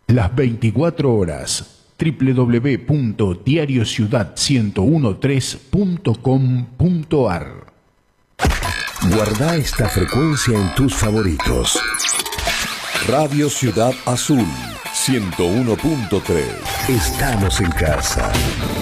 las 24 horas. www.diariociudad1013.com.ar. Guarda esta frecuencia en tus favoritos. Radio Ciudad Azul 101.3. Estamos en casa.